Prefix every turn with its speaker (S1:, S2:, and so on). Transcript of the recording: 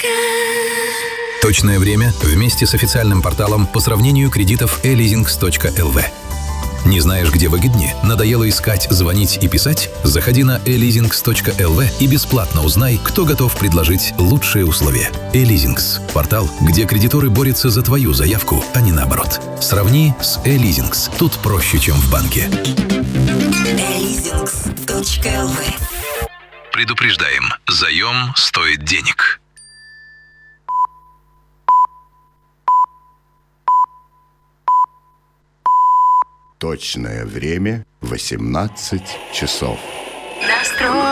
S1: Точное время вместе с официальным порталом по сравнению кредитов eleasings.lv. Не знаешь, где выгоднее? Надоело искать, звонить и писать? Заходи на eleasings.lv и бесплатно узнай, кто готов предложить лучшие условия. Eleasings – портал, где кредиторы борются за твою заявку, а не наоборот. Сравни с Eleasings. Тут проще, чем в банке.
S2: eleasings.lv.
S1: Предупреждаем, заем стоит денег.
S3: Точное время 18 часов.
S2: Настрой.